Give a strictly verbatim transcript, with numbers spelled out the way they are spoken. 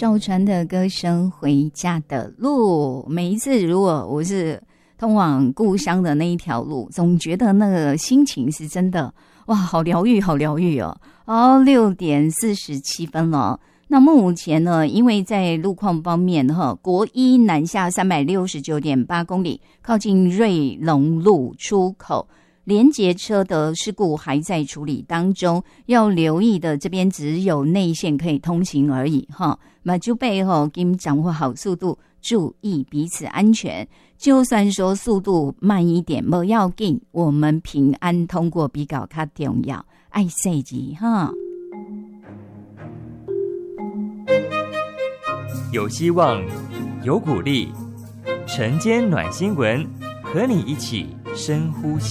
赵传的歌声回家的路，每一次如果我是通往故乡的那一条路，总觉得那个心情是真的哇，好疗愈好疗愈哦。哦，六点四十七分了。那目前呢，因为在路况方面哈，国一南下三百六十九点八公里，靠近瑞隆路出口，连结车的事故还在处理当中，要留意的这边只有内线可以通行而已哈。那就背后给你们掌握好速度，注意彼此安全。就算说速度慢一点，不要紧，我们平安通过比较较重要。爱细节哈。 有希望，有鼓励，晨间暖新闻，和你一起深呼吸。